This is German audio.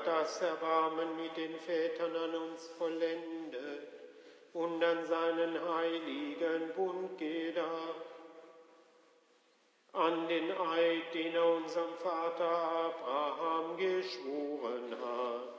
hat das Erbarmen mit den Vätern an uns vollendet und an seinen heiligen Bund gedacht, an den Eid, den er unserem Vater Abraham geschworen hat,